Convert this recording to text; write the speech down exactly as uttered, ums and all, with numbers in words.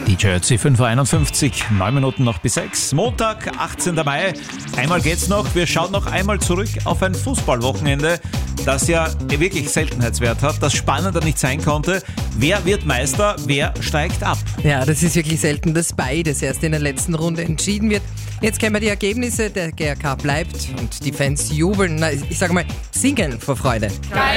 D J Ötzi, fünf Uhr einundfünfzig, neun Minuten noch bis sechs. Montag, achtzehnten Mai. Einmal geht's noch. Wir schauen noch einmal zurück auf ein Fußballwochenende, das ja wirklich Seltenheitswert hat, das spannender nicht sein konnte. Wer wird Meister? Wer steigt ab? Ja, das ist wirklich selten, dass beides erst in der letzten Runde entschieden wird. Jetzt kennen wir die Ergebnisse. Der G R K bleibt und die Fans jubeln, na, ich sage mal, singen vor Freude. Geil!